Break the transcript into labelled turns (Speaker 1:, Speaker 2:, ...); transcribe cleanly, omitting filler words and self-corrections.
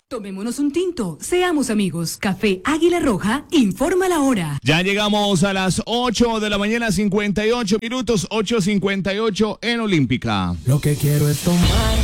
Speaker 1: Tomémonos un tinto, seamos amigos. Café Águila Roja, informa la hora.
Speaker 2: Ya llegamos a las 8 de la mañana, 58 minutos, 8:58 en Olímpica.
Speaker 3: Lo que quiero es tomar